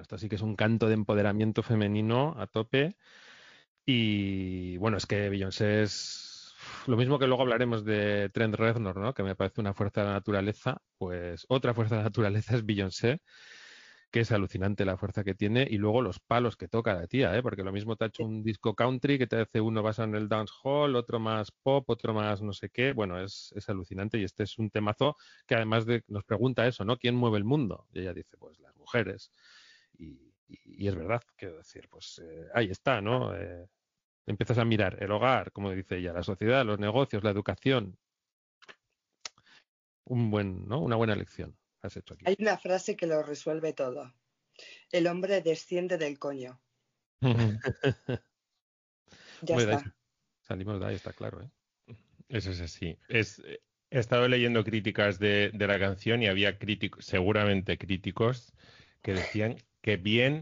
Esto sí que es un canto de empoderamiento femenino a tope. Y bueno, es que Beyoncé es lo mismo que luego hablaremos de Trent Reznor, ¿no? Que me parece una fuerza de la naturaleza. Pues otra fuerza de la naturaleza es Beyoncé, que es alucinante la fuerza que tiene, y luego los palos que toca la tía, ¿eh? Porque lo mismo te ha hecho un disco country que te hace uno basado en el dancehall, otro más pop, otro más no sé qué. Bueno, es alucinante, y este es un temazo que además nos pregunta eso, ¿no? ¿Quién mueve el mundo? Y ella dice, pues las mujeres. Y es verdad, quiero decir, pues ahí está, ¿no? Empiezas a mirar el hogar, como dice ella, la sociedad, los negocios, la educación. ¿No? Una buena elección has hecho aquí. Hay una frase que lo resuelve todo. El hombre desciende del coño. Ya Hombre, está. salimos de ahí, está claro, ¿eh? Eso es así. He estado leyendo críticas de la canción y había críticos, seguramente críticos, que decían que bien,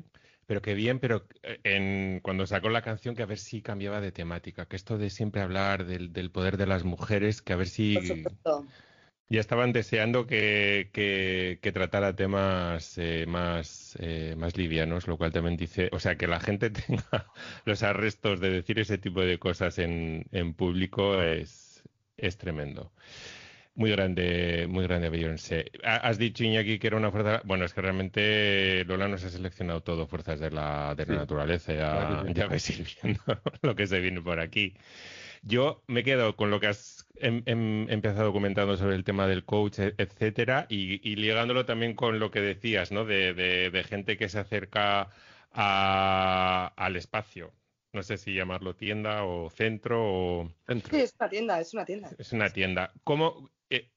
cuando sacó la canción que a ver si cambiaba de temática, que esto de siempre hablar del poder de las mujeres, que a ver Por si supuesto. ya estaban deseando que tratara temas más livianos, lo cual también dice, o sea, que la gente tenga los arrestos de decir ese tipo de cosas en público es tremendo. Muy grande Beyoncé. Has dicho, Iñaki, que era una fuerza. Bueno, es que realmente Lola nos ha seleccionado todo fuerzas de la Sí, naturaleza. la que Ya, sí. ya vais a ir viendo lo que se viene por aquí. Yo me he quedado con lo que has empezado comentando sobre el tema del coach, etcétera, y ligándolo también con lo que decías, ¿no? De gente que se acerca al espacio. No sé si llamarlo tienda o centro o Centro. Sí, es una tienda, es una tienda. es una tienda. ¿Cómo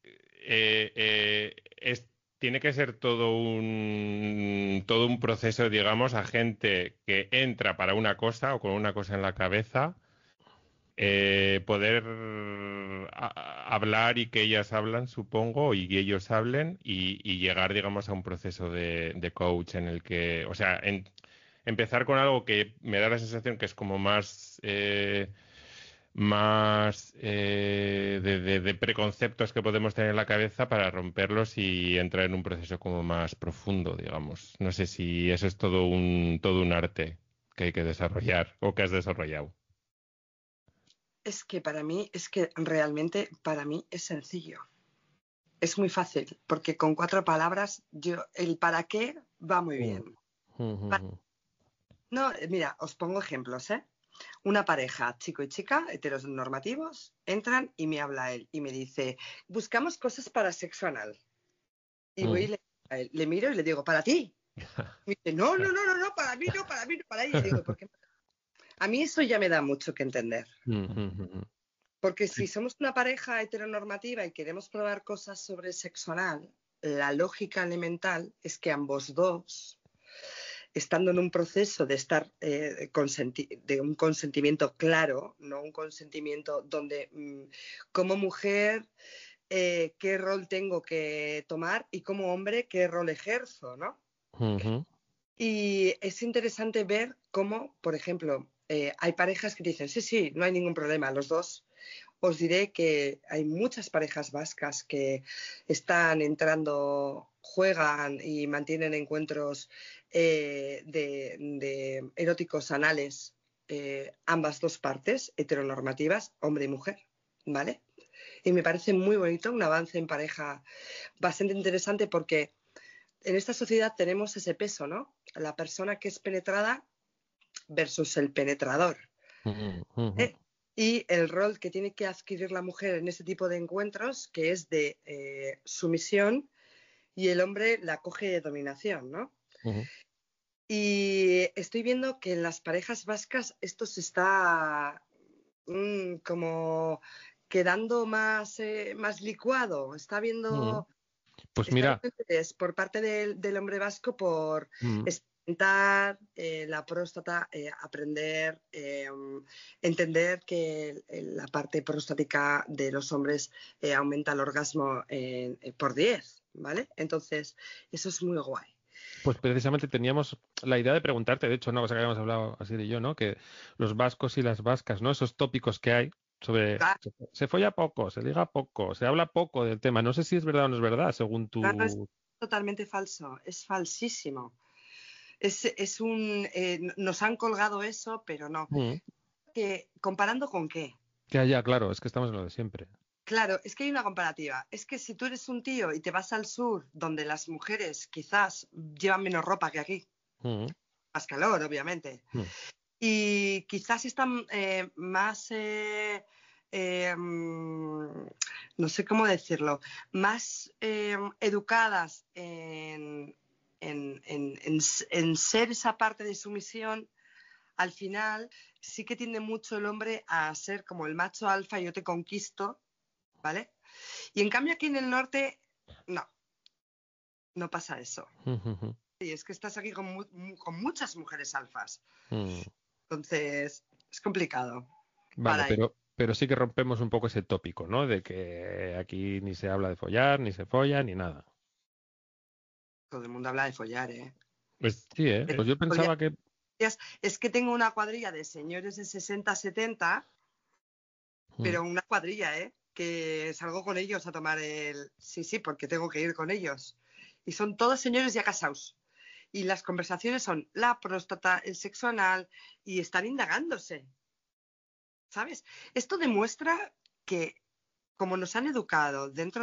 tiene que ser todo un proceso, digamos, a gente que entra para una cosa o con una cosa en la cabeza? Poder hablar y que ellas hablan, supongo, y que ellos hablen y llegar, digamos, a un proceso de coach en el que, o sea, empezar con algo que me da la sensación que es como más de preconceptos que podemos tener en la cabeza para romperlos y entrar en un proceso como más profundo, digamos. No sé si eso es todo un arte que hay que desarrollar o que has desarrollado. Es que realmente para mí es sencillo. Es muy fácil, porque con 4 palabras el para qué va muy Mm. bien. Mm. No, mira, os pongo ejemplos, ¿eh? Una pareja, chico y chica, heteronormativos, entran y me habla él y me dice, buscamos cosas para sexo anal. Y voy y Mm. le miro y le digo, ¿para ti? Y me dice, no, no, no, no, no, para mí no, para mí no, para ella. Y digo, ¿por qué? A mí eso ya me da mucho que entender. Mm. Porque si somos una pareja heteronormativa y queremos probar cosas sobre sexo anal, la lógica elemental es que ambos dos, estando en un proceso de estar de un consentimiento claro, no un consentimiento donde como mujer qué rol tengo que tomar y como hombre qué rol ejerzo, ¿no? Mm. Y es interesante ver cómo, por ejemplo, hay parejas que dicen, sí, sí, no hay ningún problema, los dos. Os diré que hay muchas parejas vascas que están entrando, juegan y mantienen encuentros de eróticos anales, ambas dos partes, heteronormativas, hombre y mujer, ¿vale? Y me parece muy bonito, un avance en pareja bastante interesante porque en esta sociedad tenemos ese peso, ¿no? La persona que es penetrada versus el penetrador. Mm. ¿Eh? Y el rol que tiene que adquirir la mujer en ese tipo de encuentros, que es de sumisión, y el hombre la coge de dominación, ¿no? Mm. Y estoy viendo que en las parejas vascas esto se está como quedando más licuado. Está Mm. viendo Pues está mira, habiendo interés por parte del hombre vasco por mm, experimentar la próstata, aprender, entender que la parte prostática de los hombres aumenta el orgasmo por 10, ¿vale? Entonces, eso es muy guay. pues precisamente teníamos la idea de preguntarte, de hecho, una cosa que habíamos hablado así de yo, ¿no? Que los vascos y las vascas, ¿no? Esos tópicos que hay sobre Ah, se folla poco, se liga poco, se habla poco del tema. No sé si es verdad o no es verdad, según no, no es tu. totalmente falso, es falsísimo. nos han colgado eso, pero no. ¿Comparando con qué? Ya, claro, es que estamos en lo de siempre. Claro, es que hay una comparativa. Es que si tú eres un tío y te vas al sur, donde las mujeres quizás llevan menos ropa que aquí, más calor, obviamente, y quizás están más, no sé cómo decirlo, más educadas en ser esa parte de sumisión, al final sí que tiende mucho el hombre a ser como el macho alfa, yo te conquisto, ¿vale? Y en cambio aquí en el norte, no pasa eso. Y es que estás aquí con muchas mujeres alfas. Entonces, es complicado. Vale, pero sí que rompemos un poco ese tópico, ¿no? De que aquí ni se habla de follar, ni se folla, ni nada. Todo el mundo habla de follar, ¿eh? Pues sí, ¿eh? Pues yo pensaba que... Es que tengo una cuadrilla de señores de 60, 70, pero una cuadrilla, ¿eh? Que salgo con ellos a tomar el... Sí, porque tengo que ir con ellos. Y son todos señores ya casados. Y las conversaciones son la próstata, el sexo anal, y están indagándose. ¿Sabes? Esto demuestra que, como nos han educado dentro